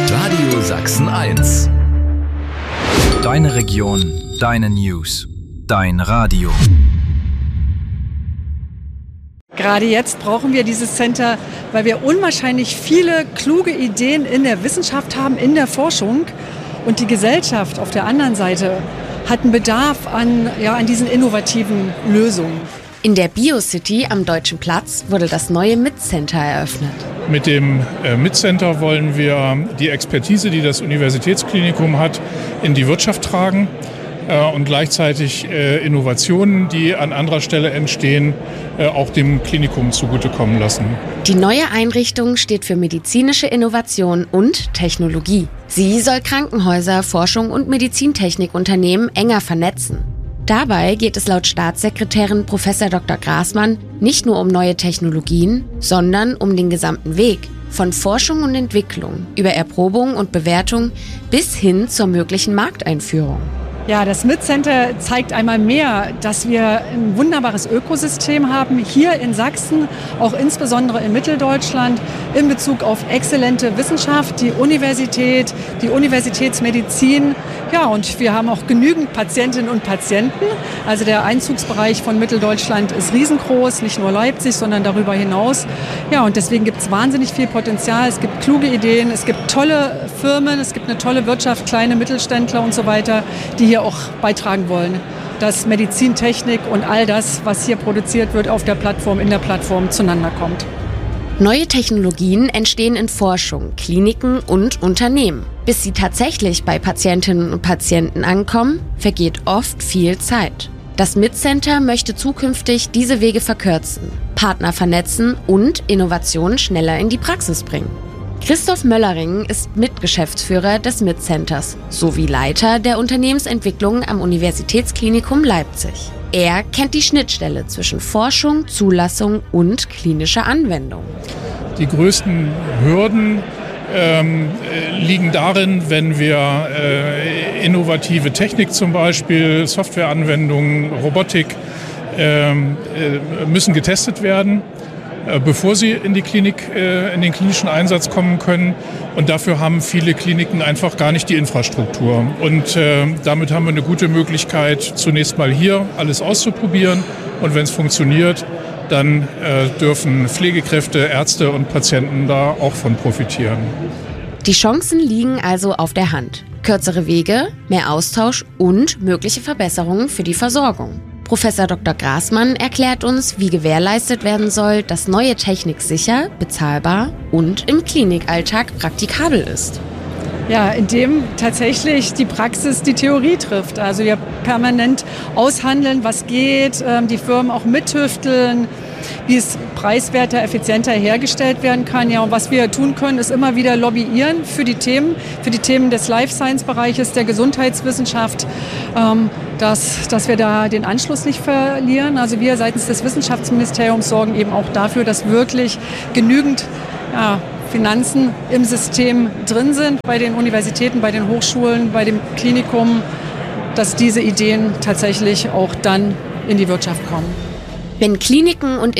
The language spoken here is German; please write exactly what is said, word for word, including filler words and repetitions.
Radio Sachsen eins. Deine Region, deine News, dein Radio. Gerade jetzt brauchen wir dieses Center, weil wir unwahrscheinlich viele kluge Ideen in der Wissenschaft haben, in der Forschung. Und die Gesellschaft auf der anderen Seite hat einen Bedarf an, ja, an diesen innovativen Lösungen. In der Biocity am Deutschen Platz wurde das neue M I T-Center eröffnet. Mit dem äh, M I T-Center wollen wir die Expertise, die das Universitätsklinikum hat, in die Wirtschaft tragen äh, und gleichzeitig äh, Innovationen, die an anderer Stelle entstehen, äh, auch dem Klinikum zugutekommen lassen. Die neue Einrichtung steht für medizinische Innovation und Technologie. Sie soll Krankenhäuser, Forschung und Medizintechnikunternehmen enger vernetzen. Dabei geht es laut Staatssekretärin Professor Doktor Graßmann nicht nur um neue Technologien, sondern um den gesamten Weg. Von Forschung und Entwicklung über Erprobung und Bewertung bis hin zur möglichen Markteinführung. Ja, das M I T-Center zeigt einmal mehr, dass wir ein wunderbares Ökosystem haben, hier in Sachsen, auch insbesondere in Mitteldeutschland, in Bezug auf exzellente Wissenschaft, die Universität, die Universitätsmedizin. Ja, und wir haben auch genügend Patientinnen und Patienten. Also der Einzugsbereich von Mitteldeutschland ist riesengroß, nicht nur Leipzig, sondern darüber hinaus. Ja, und deswegen gibt es wahnsinnig viel Potenzial. Es gibt kluge Ideen, es gibt tolle Firmen, es gibt eine tolle Wirtschaft, kleine Mittelständler und so weiter, die hier auch beitragen wollen, dass Medizintechnik und all das, was hier produziert wird, auf der Plattform, in der Plattform zueinander kommt. Neue Technologien entstehen in Forschung, Kliniken und Unternehmen. Bis sie tatsächlich bei Patientinnen und Patienten ankommen, vergeht oft viel Zeit. Das M I T-Center möchte zukünftig diese Wege verkürzen, Partner vernetzen und Innovationen schneller in die Praxis bringen. Christoph Möllering ist Mitgeschäftsführer des M I T-Centers sowie Leiter der Unternehmensentwicklung am Universitätsklinikum Leipzig. Er kennt die Schnittstelle zwischen Forschung, Zulassung und klinischer Anwendung. Die größten Hürden ähm, liegen darin, wenn wir äh, innovative Technik zum Beispiel, Softwareanwendungen, Robotik äh, müssen getestet werden, bevor sie in die Klinik, in den klinischen Einsatz kommen können. Und dafür haben viele Kliniken einfach gar nicht die Infrastruktur. Und äh, damit haben wir eine gute Möglichkeit, zunächst mal hier alles auszuprobieren. Und wenn es funktioniert, dann äh, dürfen Pflegekräfte, Ärzte und Patienten da auch von profitieren. Die Chancen liegen also auf der Hand. Kürzere Wege, mehr Austausch und mögliche Verbesserungen für die Versorgung. Professor Doktor Graßmann erklärt uns, wie gewährleistet werden soll, dass neue Technik sicher, bezahlbar und im Klinikalltag praktikabel ist. Ja, indem tatsächlich die Praxis die Theorie trifft. Also wir permanent aushandeln, was geht, die Firmen auch mithüfteln, wie es preiswerter, effizienter hergestellt werden kann. Ja, und was wir tun können, ist immer wieder lobbyieren für die Themen, für die Themen des Life-Science-Bereiches, der Gesundheitswissenschaft, ähm, dass, dass wir da den Anschluss nicht verlieren. Also wir seitens des Wissenschaftsministeriums sorgen eben auch dafür, dass wirklich genügend ja, Finanzen im System drin sind, bei den Universitäten, bei den Hochschulen, bei dem Klinikum, dass diese Ideen tatsächlich auch dann in die Wirtschaft kommen. Wenn Kliniken und